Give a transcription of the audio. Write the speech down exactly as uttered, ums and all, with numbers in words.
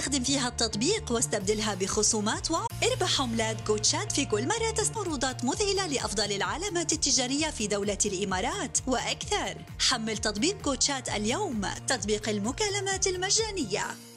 استخدم فيها التطبيق واستبدلها بخصومات واربح عملات جوتشات في كل مرة تستخدم عروضات مذهلة لأفضل العلامات التجارية في دولة الإمارات وأكثر. حمل تطبيق جوتشات اليوم، تطبيق المكالمات المجانية.